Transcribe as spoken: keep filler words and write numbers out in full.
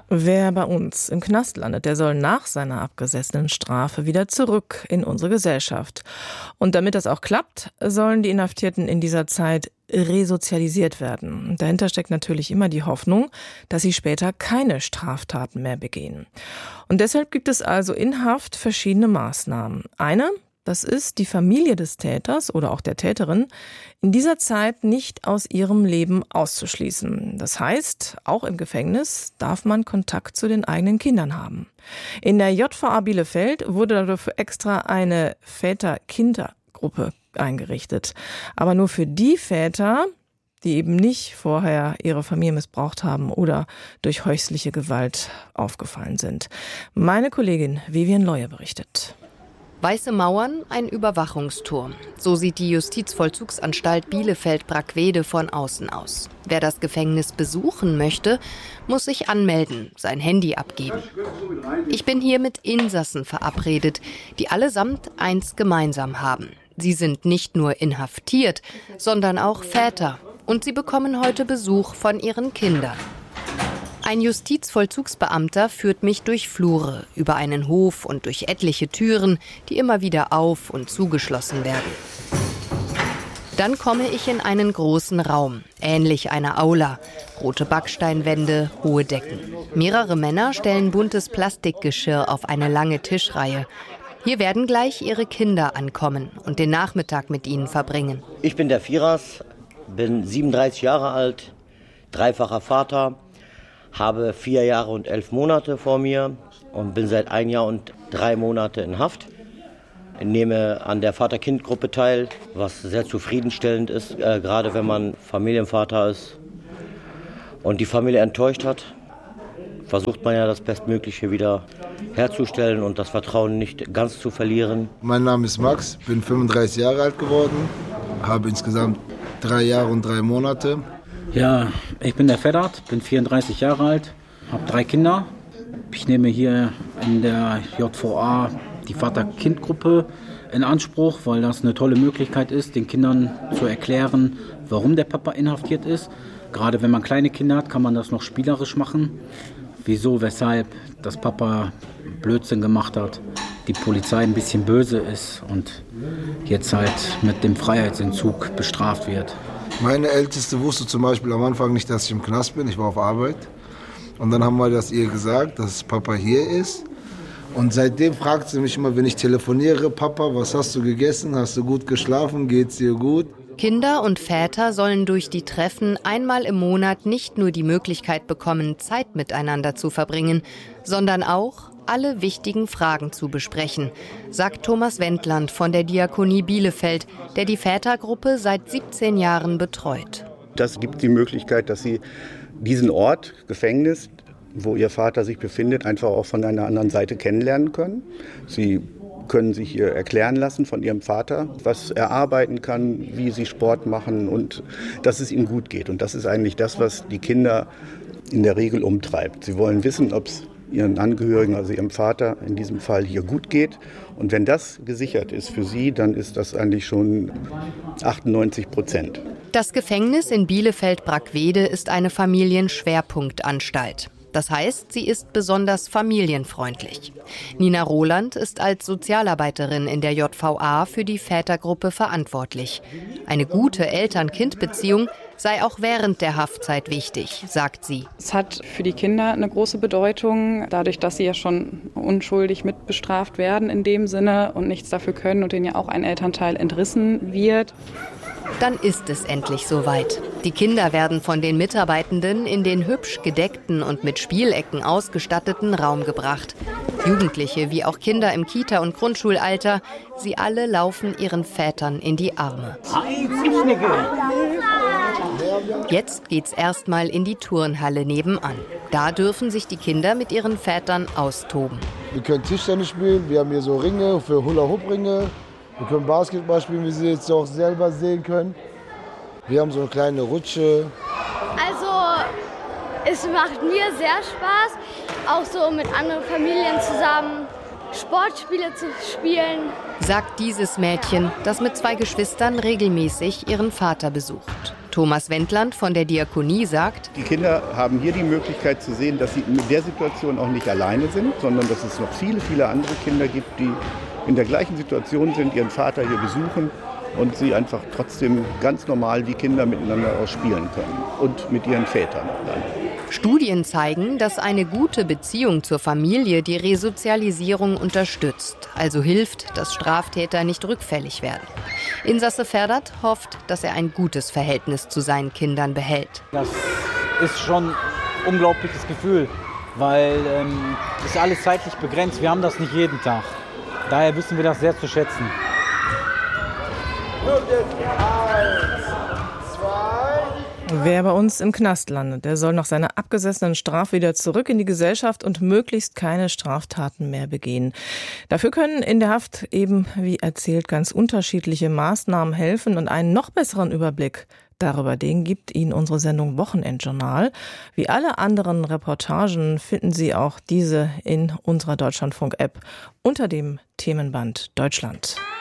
Wer bei uns im Knast landet, der soll nach seiner abgesessenen Strafe wieder zurück in unsere Gesellschaft. Und damit das auch klappt, sollen die Inhaftierten in dieser Zeit resozialisiert werden. Und dahinter steckt natürlich immer die Hoffnung, dass sie später keine Straftaten mehr begehen. Und deshalb gibt es also in Haft verschiedene Maßnahmen. Eine, das ist, die Familie des Täters oder auch der Täterin in dieser Zeit nicht aus ihrem Leben auszuschließen. Das heißt, auch im Gefängnis darf man Kontakt zu den eigenen Kindern haben. In der J V A Bielefeld wurde dafür extra eine Väter-Kinder-Gruppe eingerichtet. Aber nur für die Väter, die eben nicht vorher ihre Familie missbraucht haben oder durch häusliche Gewalt aufgefallen sind. Meine Kollegin Vivian Leue berichtet. Weiße Mauern, ein Überwachungsturm. So sieht die Justizvollzugsanstalt Bielefeld-Brackwede von außen aus. Wer das Gefängnis besuchen möchte, muss sich anmelden, sein Handy abgeben. Ich bin hier mit Insassen verabredet, die allesamt eins gemeinsam haben. Sie sind nicht nur inhaftiert, sondern auch Väter. Und sie bekommen heute Besuch von ihren Kindern. Ein Justizvollzugsbeamter führt mich durch Flure, über einen Hof und durch etliche Türen, die immer wieder auf- und zugeschlossen werden. Dann komme ich in einen großen Raum, ähnlich einer Aula. Rote Backsteinwände, hohe Decken. Mehrere Männer stellen buntes Plastikgeschirr auf eine lange Tischreihe. Hier werden gleich ihre Kinder ankommen und den Nachmittag mit ihnen verbringen. Ich bin der Firas, bin siebenunddreißig Jahre alt, dreifacher Vater. Habe vier Jahre und elf Monate vor mir und bin seit ein Jahr und drei Monate in Haft. Ich nehme an der Vater-Kind-Gruppe teil, was sehr zufriedenstellend ist, äh, gerade wenn man Familienvater ist und die Familie enttäuscht hat. Versucht man ja das Bestmögliche wieder herzustellen und das Vertrauen nicht ganz zu verlieren. Mein Name ist Max, bin fünfunddreißig Jahre alt geworden, habe insgesamt drei Jahre und drei Monate. Ja, ich bin der Vedat, bin vierunddreißig Jahre alt, habe drei Kinder. Ich nehme hier in der J V A die Vater-Kind-Gruppe in Anspruch, weil das eine tolle Möglichkeit ist, den Kindern zu erklären, warum der Papa inhaftiert ist. Gerade wenn man kleine Kinder hat, kann man das noch spielerisch machen. Wieso, weshalb das Papa Blödsinn gemacht hat, die Polizei ein bisschen böse ist und jetzt halt mit dem Freiheitsentzug bestraft wird. Meine Älteste wusste zum Beispiel am Anfang nicht, dass ich im Knast bin. Ich war auf Arbeit. Und dann haben wir das ihr gesagt, dass Papa hier ist. Und seitdem fragt sie mich immer, wenn ich telefoniere, Papa, was hast du gegessen? Hast du gut geschlafen? Geht's dir gut? Kinder und Väter sollen durch die Treffen einmal im Monat nicht nur die Möglichkeit bekommen, Zeit miteinander zu verbringen, sondern auch alle wichtigen Fragen zu besprechen, sagt Thomas Wendland von der Diakonie Bielefeld, der die Vätergruppe seit siebzehn Jahren betreut. Das gibt die Möglichkeit, dass Sie diesen Ort, Gefängnis, wo Ihr Vater sich befindet, einfach auch von einer anderen Seite kennenlernen können. Sie können sich hier erklären lassen von Ihrem Vater, was er arbeiten kann, wie Sie Sport machen und dass es ihm gut geht. Und das ist eigentlich das, was die Kinder in der Regel umtreibt. Sie wollen wissen, ob es ihren Angehörigen, also ihrem Vater in diesem Fall, hier gut geht. Und wenn das gesichert ist für sie, dann ist das eigentlich schon achtundneunzig Prozent. Das Gefängnis in Bielefeld-Brackwede ist eine Familienschwerpunktanstalt. Das heißt, sie ist besonders familienfreundlich. Nina Roland ist als Sozialarbeiterin in der J V A für die Vätergruppe verantwortlich. Eine gute Eltern-Kind-Beziehung sei auch während der Haftzeit wichtig, sagt sie. Es hat für die Kinder eine große Bedeutung, dadurch, dass sie ja schon unschuldig mitbestraft werden in dem Sinne und nichts dafür können und denen ja auch ein Elternteil entrissen wird. Dann ist es endlich soweit. Die Kinder werden von den Mitarbeitenden in den hübsch gedeckten und mit Spielecken ausgestatteten Raum gebracht. Jugendliche wie auch Kinder im Kita- und Grundschulalter, sie alle laufen ihren Vätern in die Arme. Jetzt geht's erstmal in die Turnhalle nebenan. Da dürfen sich die Kinder mit ihren Vätern austoben. Wir können Tischtennis spielen, wir haben hier so Ringe für Hula-Hoop-Ringe. Wir können Basketball spielen, wie Sie jetzt auch selber sehen können. Wir haben so eine kleine Rutsche. Also, es macht mir sehr Spaß, auch so mit anderen Familien zusammen Sportspiele zu spielen. Sagt dieses Mädchen, das mit zwei Geschwistern regelmäßig ihren Vater besucht. Thomas Wendland von der Diakonie sagt: Die Kinder haben hier die Möglichkeit zu sehen, dass sie in der Situation auch nicht alleine sind, sondern dass es noch viele, viele andere Kinder gibt, die in der gleichen Situation sind, ihren Vater hier besuchen und sie einfach trotzdem ganz normal wie Kinder miteinander auch spielen können und mit ihren Vätern dann. Studien zeigen, dass eine gute Beziehung zur Familie die Resozialisierung unterstützt, also hilft, dass Straftäter nicht rückfällig werden. Insasse Ferdat hofft, dass er ein gutes Verhältnis zu seinen Kindern behält. Das ist schon ein unglaubliches Gefühl, weil ähm, das ist alles zeitlich begrenzt. Wir haben das nicht jeden Tag. Daher wissen wir das sehr zu schätzen. Wer bei uns im Knast landet, der soll nach seiner abgesessenen Strafe wieder zurück in die Gesellschaft und möglichst keine Straftaten mehr begehen. Dafür können in der Haft eben, wie erzählt, ganz unterschiedliche Maßnahmen helfen, und einen noch besseren Überblick darüber, den gibt Ihnen unsere Sendung Wochenendjournal. Wie alle anderen Reportagen finden Sie auch diese in unserer Deutschlandfunk-App unter dem Themenband Deutschland.